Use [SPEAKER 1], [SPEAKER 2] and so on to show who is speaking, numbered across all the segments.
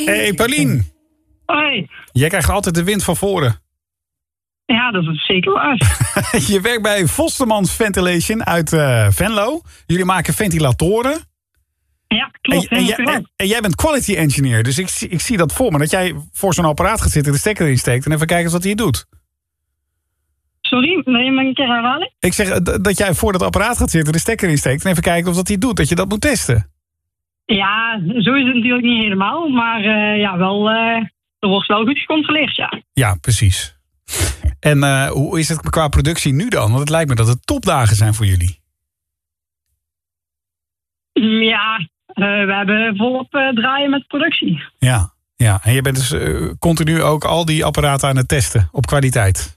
[SPEAKER 1] Hey, Paulien.
[SPEAKER 2] Hoi.
[SPEAKER 1] Jij krijgt altijd de wind van voren.
[SPEAKER 2] Ja, dat is zeker waar.
[SPEAKER 1] Je werkt bij Vostermans Ventilation uit Venlo. Jullie maken ventilatoren.
[SPEAKER 2] Ja, klopt.
[SPEAKER 1] En jij bent quality engineer. Dus ik zie dat voor me. Dat jij voor zo'n apparaat gaat zitten, de stekker erin steekt en even kijken wat hij doet.
[SPEAKER 2] Sorry, wil je me een keer herhalen?
[SPEAKER 1] Ik zeg dat jij voor dat apparaat gaat zitten, de stekker erin steekt en even kijken of dat hij doet. Dat je dat moet testen.
[SPEAKER 2] Ja, zo is het natuurlijk niet helemaal. Maar wel, er wordt wel goed gecontroleerd, ja.
[SPEAKER 1] Ja, precies. En hoe is het qua productie nu dan? Want het lijkt me dat het topdagen zijn voor jullie.
[SPEAKER 2] Ja, we hebben volop draaien met productie.
[SPEAKER 1] Ja. En je bent dus continu ook al die apparaten aan het testen op kwaliteit.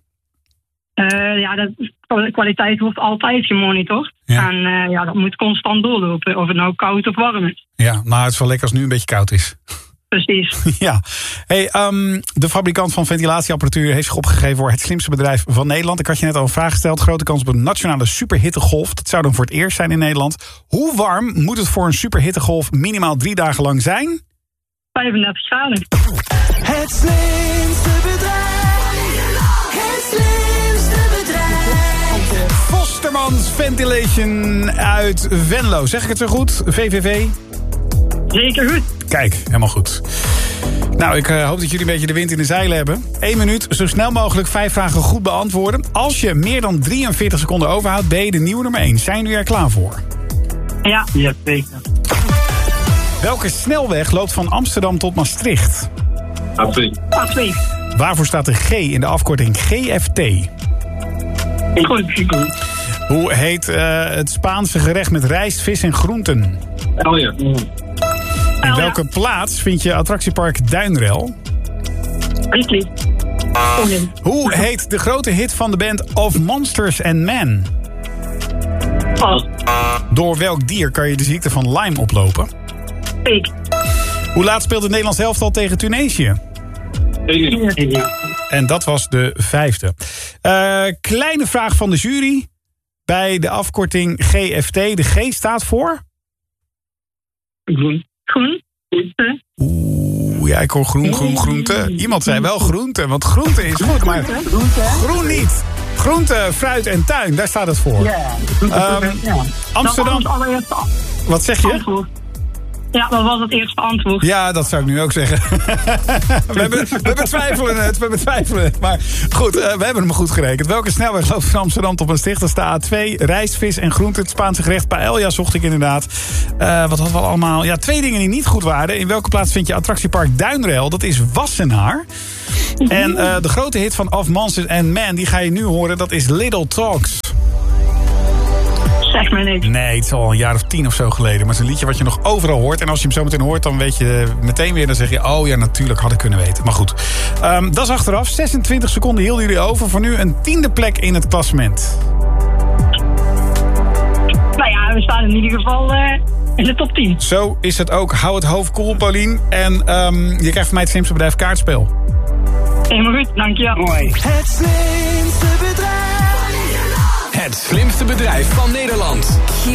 [SPEAKER 2] De kwaliteit wordt altijd gemonitord.
[SPEAKER 1] Ja.
[SPEAKER 2] En dat moet constant doorlopen, of het nou koud of warm is.
[SPEAKER 1] Ja, maar het is wel lekker als het nu een beetje koud is.
[SPEAKER 2] Precies.
[SPEAKER 1] Ja. Hey, de fabrikant van ventilatieapparatuur heeft zich opgegeven voor het slimste bedrijf van Nederland. Ik had je net al een vraag gesteld. Grote kans op een nationale superhittegolf. Dat zou dan voor het eerst zijn in Nederland. Hoe warm moet het voor een superhittegolf minimaal 3 dagen lang zijn?
[SPEAKER 2] 35 graden.
[SPEAKER 3] Het slimste bedrijf. Het slimste bedrijf.
[SPEAKER 1] Vostermans Ventilation uit Venlo. Zeg ik het zo goed? VVV?
[SPEAKER 2] Zeker goed.
[SPEAKER 1] Kijk, helemaal goed. Nou, ik hoop dat jullie een beetje de wind in de zeilen hebben. 1 minuut, zo snel mogelijk 5 vragen goed beantwoorden. Als je meer dan 43 seconden overhoudt, ben je de nieuwe nummer 1. Zijn jullie er klaar voor?
[SPEAKER 2] Ja, zeker.
[SPEAKER 1] Welke snelweg loopt van Amsterdam tot Maastricht?
[SPEAKER 2] A2.
[SPEAKER 1] Waarvoor staat de G in de afkorting GFT?
[SPEAKER 2] Goed.
[SPEAKER 1] Hoe heet het Spaanse gerecht met rijst, vis en groenten? In welke plaats vind je attractiepark Duinrel?
[SPEAKER 2] Rietli.
[SPEAKER 1] Hoe heet de grote hit van de band Of Monsters and Men? Door welk dier kan je de ziekte van Lyme oplopen?
[SPEAKER 2] Peek.
[SPEAKER 1] Hoe laat speelt het Nederlands elftal tegen Tunesië? En dat was de 5e. Kleine vraag van de jury. Bij de afkorting GFT. De G staat voor?
[SPEAKER 2] Groen.
[SPEAKER 1] Oeh, ja, ik hoor groente. Iemand zei wel groente, want groente is goed, maar groen niet. Groente, fruit en tuin, daar staat het voor. Amsterdam. Wat zeg je?
[SPEAKER 2] Antwoord. Ja, dat was het eerste antwoord.
[SPEAKER 1] Ja, dat zou ik nu ook zeggen. we betwijfelen het. Maar goed, we hebben hem goed gerekend. Welke snelweg loopt van Amsterdam tot Maastricht? Dat is de A2. Rijst, vis en groente. Het Spaanse gerecht paella zocht ik inderdaad. Wat hadden we allemaal? Ja, 2 dingen die niet goed waren. In welke plaats vind je attractiepark Duinrel? Dat is Wassenaar. En de grote hit van Of Monsters and Men, die ga je nu horen. Dat is Little Talks.
[SPEAKER 2] Zeg maar niks.
[SPEAKER 1] Nee, het is al een jaar of 10 of zo geleden. Maar het is een liedje wat je nog overal hoort. En als je hem zo meteen hoort, dan weet je meteen weer. Dan zeg je, oh ja, natuurlijk had ik kunnen weten. Maar goed, dat is achteraf. 26 seconden hielden jullie over. Voor nu een 10e plek in het klassement.
[SPEAKER 2] Nou ja, we staan in ieder geval in de top 10.
[SPEAKER 1] Zo is het ook. Hou het hoofd koel, Paulien. En je krijgt van mij het slimste bedrijf kaartspel.
[SPEAKER 2] Helemaal goed, dankjewel.
[SPEAKER 3] Mooi. Het slimste bedrijf.
[SPEAKER 4] Het slimste bedrijf van Nederland.